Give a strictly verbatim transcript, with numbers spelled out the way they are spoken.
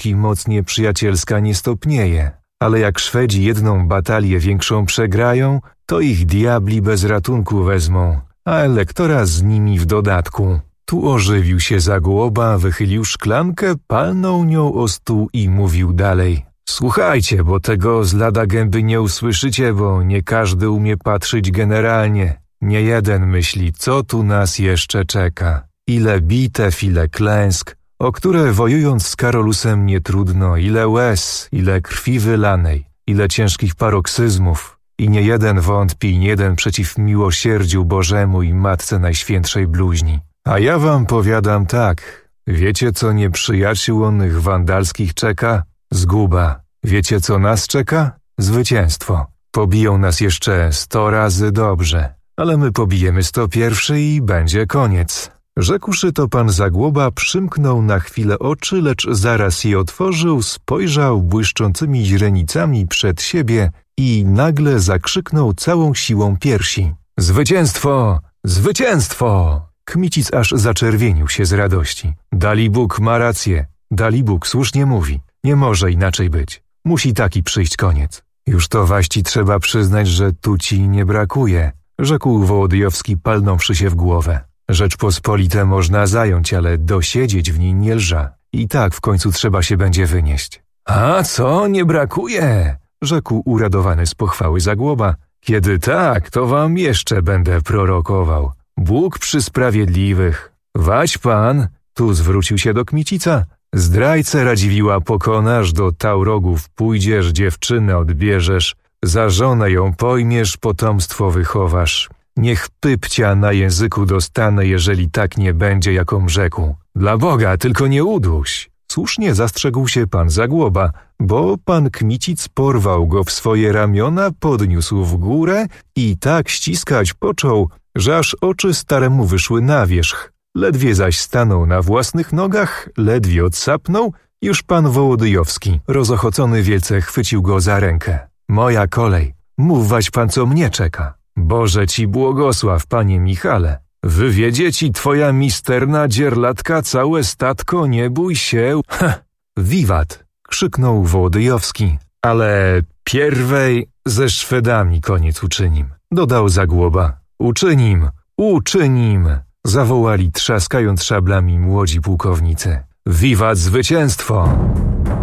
dopóki moc nieprzyjacielska nie stopnieje. Ale jak Szwedzi jedną batalię większą przegrają, to ich diabli bez ratunku wezmą, a elektora z nimi w dodatku. Tu ożywił się Zagłoba, wychylił szklankę, palnął nią o stół i mówił dalej. Słuchajcie, bo tego z lada gęby nie usłyszycie, bo nie każdy umie patrzeć generalnie. Nie jeden myśli, co tu nas jeszcze czeka. Ile bitew, ile klęsk, o które wojując z Karolusem nie trudno, ile łez, ile krwi wylanej, ile ciężkich paroksyzmów. I nie jeden wątpi, nie jeden przeciw miłosierdziu Bożemu i Matce Najświętszej bluźni. A ja wam powiadam tak, wiecie co nieprzyjaciół onych wandalskich czeka? Zguba. Wiecie co nas czeka? Zwycięstwo. Pobiją nas jeszcze sto razy dobrze, ale my pobijemy sto pierwszy i będzie koniec. Rzekłszy to pan Zagłoba przymknął na chwilę oczy, lecz zaraz je otworzył, spojrzał błyszczącymi źrenicami przed siebie i nagle zakrzyknął całą siłą piersi. Zwycięstwo! Zwycięstwo! Kmicic aż zaczerwienił się z radości. Dalibóg ma rację. Dalibóg słusznie mówi. Nie może inaczej być. Musi taki przyjść koniec. Już to waści trzeba przyznać, że tu ci nie brakuje, rzekł Wołodyjowski, palnąwszy się w głowę. Rzeczpospolite można zająć, ale dosiedzieć w niej nie lża. I tak w końcu trzeba się będzie wynieść. A co, nie brakuje? Rzekł uradowany z pochwały Zagłoba. Kiedy tak, to wam jeszcze będę prorokował. Bóg przy sprawiedliwych. Wać pan, tu zwrócił się do Kmicica, zdrajcę Radziwiła pokonasz, do Taurogów pójdziesz, dziewczynę odbierzesz, za żonę ją pojmiesz, potomstwo wychowasz. Niech pypcia na języku dostanę, jeżeli tak nie będzie, jaką rzekł. Dla Boga, tylko nie uduś. Słusznie zastrzegł się pan Zagłoba, bo pan Kmicic porwał go w swoje ramiona, podniósł w górę i tak ściskać począł, że aż oczy staremu wyszły na wierzch. Ledwie zaś stanął na własnych nogach, ledwie odsapnął, już pan Wołodyjowski, rozochocony wielce, chwycił go za rękę. Moja kolej, mów waś pan, co mnie czeka. Boże ci błogosław, panie Michale. Wywiedzie ci twoja misterna dzierlatka całe statko, nie bój się. Ha! Wiwat! Krzyknął Wołodyjowski. Ale pierwej ze Szwedami koniec uczynim. Dodał Zagłoba. Uczynim! Uczynim! Zawołali trzaskając szablami młodzi pułkownicy. Wiwat zwycięstwo!